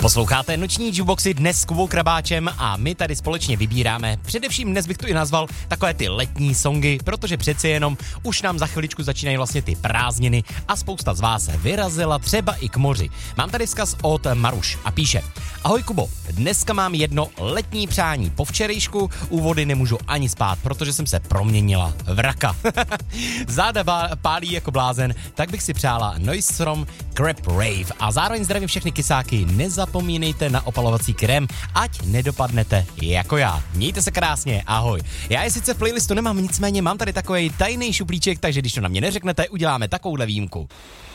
Posloucháte noční jukeboxy dnes s Kubou Krabáčem a my tady společně vybíráme, především dnes bych to i nazval, takové ty letní songy, protože přeci jenom už nám za chviličku začínají vlastně ty prázdniny a spousta z vás vyrazila třeba i k moři. Mám tady vzkaz od Maruš a píše: Ahoj Kubo, dneska mám jedno letní přání. Po včerejšku u vody nemůžu ani spát, protože jsem se proměnila v raka. Záda pálí jako blázen, tak bych si přála Noistrom Crab Rave a zároveň zdravím všechny kysáky. Nezapomínejte na opalovací krém, ať nedopadnete jako já. Mějte se krásně, ahoj. Já je sice v playlistu nemám, nicméně mám tady takový tajný šuplíček, takže když to na mě neřeknete, uděláme takovouhle výjimku.